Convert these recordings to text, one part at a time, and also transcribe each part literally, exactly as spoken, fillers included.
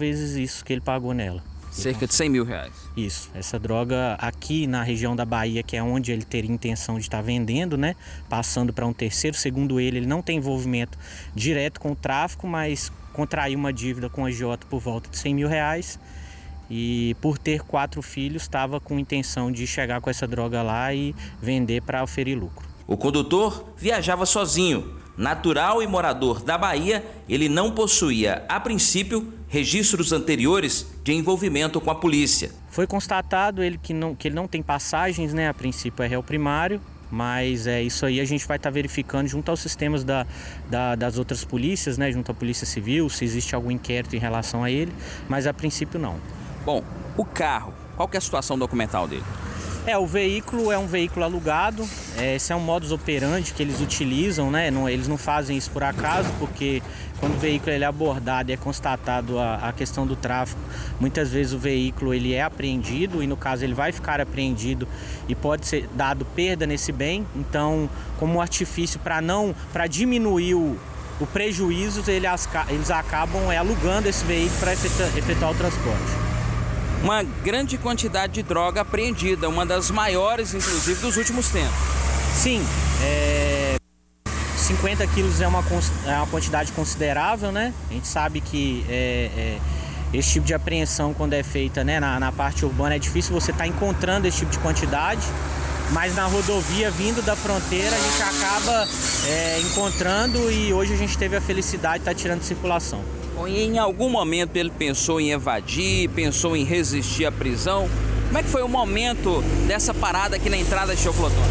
vezes isso que ele pagou nela. Cerca de cem mil reais. Isso. Essa droga aqui na região da Bahia, que é onde ele teria intenção de estar vendendo, né? Passando para um terceiro. Segundo ele, ele não tem envolvimento direto com o tráfico, mas contraiu uma dívida com a agiota por volta de cem mil reais. E por ter quatro filhos, estava com intenção de chegar com essa droga lá e vender para oferir lucro. O condutor viajava sozinho. Natural e morador da Bahia, ele não possuía, a princípio, registros anteriores de envolvimento com a polícia. Foi constatado ele que, não, que ele não tem passagens, né? A princípio é réu primário, mas é isso aí a gente vai estar tá verificando junto aos sistemas da, da, das outras polícias, né? Junto à Polícia Civil, se existe algum inquérito em relação a ele, mas a princípio não. Bom, o carro, qual que é a situação documental dele? É, o veículo é um veículo alugado, é, esse é um modus operandi que eles utilizam, né? Não, eles não fazem isso por acaso, porque quando o veículo ele é abordado e é constatado a, a questão do tráfico, muitas vezes o veículo ele é apreendido e no caso ele vai ficar apreendido e pode ser dado perda nesse bem. Então, como artifício para não, para diminuir o, o prejuízo, eles, eles acabam é, alugando esse veículo para efetuar, efetuar o transporte. Uma grande quantidade de droga apreendida, uma das maiores, inclusive, dos últimos tempos. Sim, é... cinquenta quilos é uma, é uma quantidade considerável, né? A gente sabe que é, é... esse tipo de apreensão, quando é feita, né, na, na parte urbana, é difícil você estar tá encontrando esse tipo de quantidade, mas na rodovia, vindo da fronteira, a gente acaba é, encontrando e hoje a gente teve a felicidade de estar tá tirando de circulação. Em algum momento ele pensou em evadir, pensou em resistir à prisão? Como é que foi o momento dessa parada aqui na entrada de Teoflotone?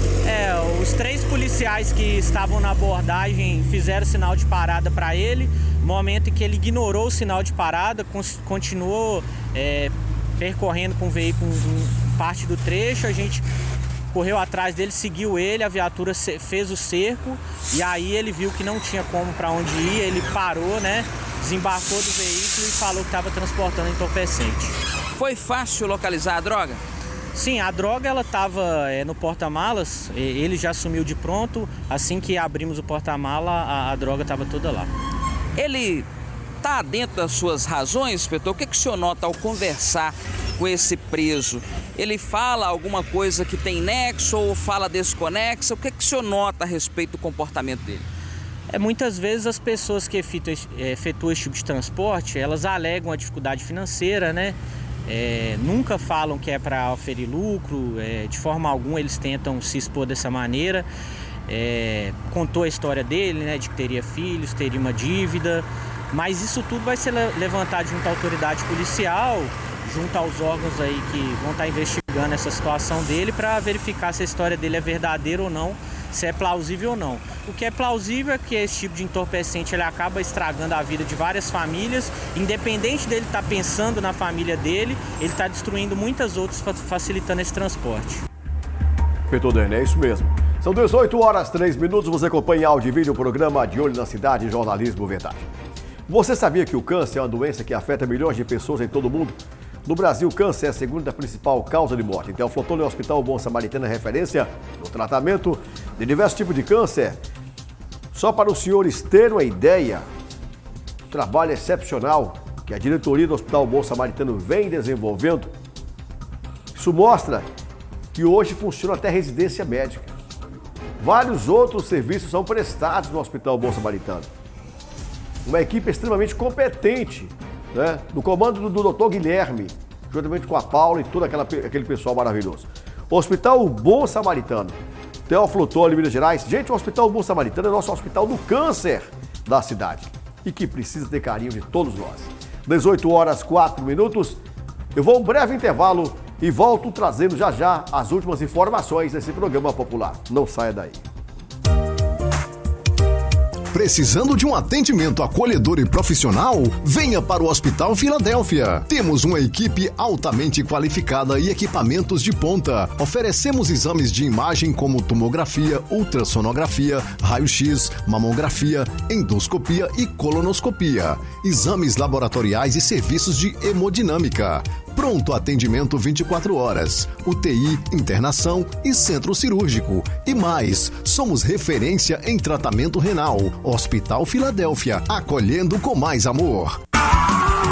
É, os três policiais que estavam na abordagem fizeram sinal de parada para ele. No momento em que ele ignorou o sinal de parada, continuou é, percorrendo com o veículo em parte do trecho, a gente correu atrás dele, seguiu ele, a viatura fez o cerco e aí ele viu que não tinha como para onde ir, ele parou, né? Desembarcou do veículo e falou que estava transportando entorpecente. Foi fácil localizar a droga? Sim, a droga ela estava é, no porta-malas, ele já sumiu de pronto, assim que abrimos o porta-mala, a, a droga estava toda lá. Ele está dentro das suas razões, inspetor? O que, que o senhor nota ao conversar com esse preso? Ele fala alguma coisa que tem nexo ou fala desconexa? O que, que o senhor nota a respeito do comportamento dele? É, muitas vezes as pessoas que efetuam, efetuam esse tipo de transporte, elas alegam a dificuldade financeira, né? É, nunca falam que é para oferir lucro, é, de forma alguma eles tentam se expor dessa maneira. É, contou a história dele, né, de que teria filhos, teria uma dívida, mas isso tudo vai ser levantado junto à autoridade policial, junto aos órgãos aí que vão estar investigando essa situação dele para verificar se a história dele é verdadeira ou não, se é plausível ou não. O que é plausível é que esse tipo de entorpecente ele acaba estragando a vida de várias famílias, independente dele estar pensando na família dele, ele está destruindo muitas outras, facilitando esse transporte. Inspetor Derné, é isso mesmo. São dezoito horas, três minutos, você acompanha áudio e vídeo o programa De Olho na Cidade, Jornalismo Verdade. Você sabia que o câncer é uma doença que afeta milhões de pessoas em todo o mundo? No Brasil, o câncer é a segunda principal causa de morte. Então, o Teoflotone Hospital Bom Samaritano é referência no tratamento de diversos tipos de câncer. Só para os senhores terem uma ideia, o trabalho excepcional que a diretoria do Hospital Bom Samaritano vem desenvolvendo, isso mostra que hoje funciona até residência médica. Vários outros serviços são prestados no Hospital Bom Samaritano. Uma equipe extremamente competente, né? No comando do, do doutor Guilherme, juntamente com a Paula e todo aquela, aquele pessoal maravilhoso. Hospital Bom Samaritano, Teoflotone, Minas Gerais. Gente, o Hospital Bom Samaritano é o nosso hospital do câncer da cidade e que precisa ter carinho de todos nós. dezoito horas, quatro minutos. Eu vou a um breve intervalo e volto trazendo já já as últimas informações desse programa popular. Não saia daí. Precisando de um atendimento acolhedor e profissional? Venha para o Hospital Filadélfia. Temos uma equipe altamente qualificada e equipamentos de ponta. Oferecemos exames de imagem como tomografia, ultrassonografia, raio-x, mamografia, endoscopia e colonoscopia. Exames laboratoriais e serviços de hemodinâmica. Pronto atendimento vinte e quatro horas, U T I, internação e centro cirúrgico. E mais, somos referência em tratamento renal. Hospital Filadélfia, acolhendo com mais amor.